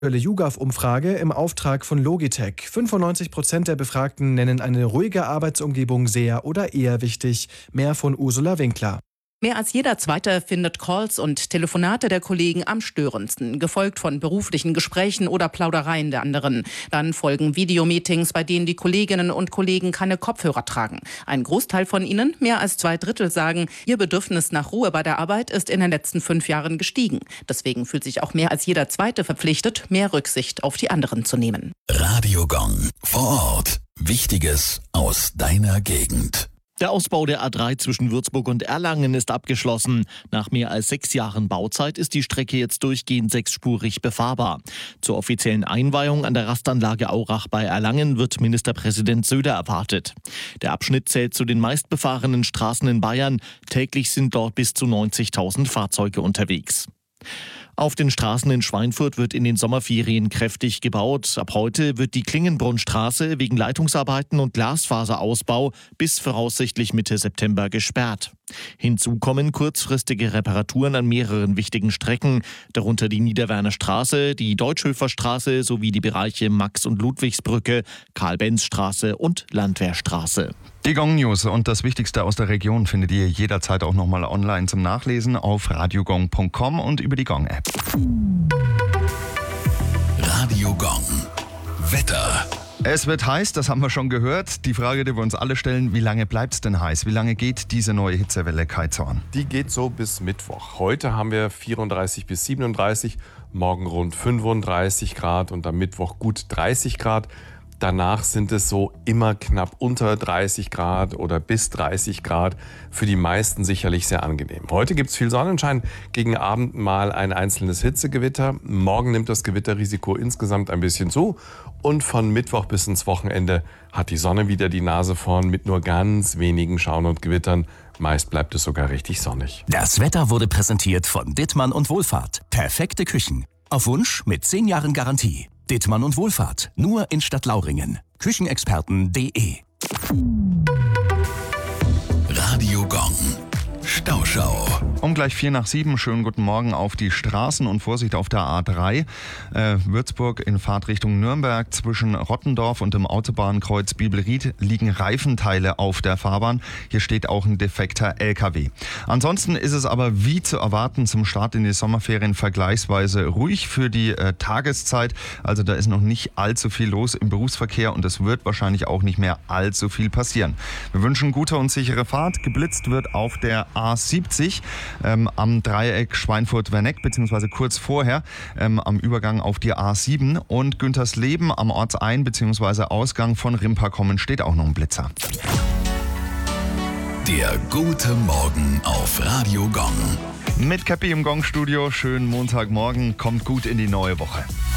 YouGov-Umfrage im Auftrag von Logitech. 95% der Befragten nennen eine ruhige Arbeitsumgebung sehr oder eher wichtig. Mehr von Ursula Winkler. Mehr als jeder Zweite findet Calls und Telefonate der Kollegen am störendsten, gefolgt von beruflichen Gesprächen oder Plaudereien der anderen. Dann folgen Videomeetings, bei denen die Kolleginnen und Kollegen keine Kopfhörer tragen. Ein Großteil von ihnen, mehr als 2/3, sagen, ihr Bedürfnis nach Ruhe bei der Arbeit ist in den letzten 5 Jahren gestiegen. Deswegen fühlt sich auch mehr als jeder Zweite verpflichtet, mehr Rücksicht auf die anderen zu nehmen. Radio Gong vor Ort. Wichtiges aus deiner Gegend. Der Ausbau der A3 zwischen Würzburg und Erlangen ist abgeschlossen. Nach mehr als 6 Jahren Bauzeit ist die Strecke jetzt durchgehend 6-spurig befahrbar. Zur offiziellen Einweihung an der Rastanlage Aurach bei Erlangen wird Ministerpräsident Söder erwartet. Der Abschnitt zählt zu den meistbefahrenen Straßen in Bayern. Täglich sind dort bis zu 90.000 Fahrzeuge unterwegs. Auf den Straßen in Schweinfurt wird in den Sommerferien kräftig gebaut. Ab heute wird die Klingenbrunnstraße wegen Leitungsarbeiten und Glasfaserausbau bis voraussichtlich Mitte September gesperrt. Hinzu kommen kurzfristige Reparaturen an mehreren wichtigen Strecken, darunter die Niederwerner Straße, die Deutschhöfer Straße sowie die Bereiche Max- und Ludwigsbrücke, Karl-Benz-Straße und Landwehrstraße. Die Gong News und das Wichtigste aus der Region findet ihr jederzeit auch nochmal online zum Nachlesen auf radiogong.com und über die Gong-App. Radio Gong. Wetter. Es wird heiß, das haben wir schon gehört. Die Frage, die wir uns alle stellen, wie lange bleibt es denn heiß? Wie lange geht diese neue Hitzewelle, Kai Zorn? Die geht so bis Mittwoch. Heute haben wir 34 bis 37, morgen rund 35 Grad und am Mittwoch gut 30 Grad. Danach sind es so immer knapp unter 30 Grad oder bis 30 Grad. Für die meisten sicherlich sehr angenehm. Heute gibt es viel Sonnenschein, gegen Abend mal ein einzelnes Hitzegewitter. Morgen nimmt das Gewitterrisiko insgesamt ein bisschen zu. Und von Mittwoch bis ins Wochenende hat die Sonne wieder die Nase vorn mit nur ganz wenigen Schauern und Gewittern. Meist bleibt es sogar richtig sonnig. Das Wetter wurde präsentiert von Dittmann und Wohlfahrt. Perfekte Küchen. Auf Wunsch mit 10 Jahren Garantie. Dittmann und Wohlfahrt. Nur in Stadtlauringen. Küchenexperten.de. Radio Gong. Stauschau. Um gleich 6:45, schönen guten Morgen auf die Straßen und Vorsicht auf der A3. Würzburg in Fahrtrichtung Nürnberg zwischen Rottendorf und dem Autobahnkreuz Bibelried liegen Reifenteile auf der Fahrbahn. Hier steht auch ein defekter LKW. Ansonsten ist es aber wie zu erwarten zum Start in die Sommerferien vergleichsweise ruhig für die Tageszeit. Also da ist noch nicht allzu viel los im Berufsverkehr und es wird wahrscheinlich auch nicht mehr allzu viel passieren. Wir wünschen gute und sichere Fahrt. Geblitzt wird auf der A70 am Dreieck Schweinfurt-Werneck, beziehungsweise kurz vorher am Übergang auf die A7 und Güntersleben am Ortsein- bzw. Ausgang von Rimperkommen steht auch noch ein Blitzer. Der gute Morgen auf Radio Gong. Mit Käppi im Gong-Studio, schönen Montagmorgen, kommt gut in die neue Woche.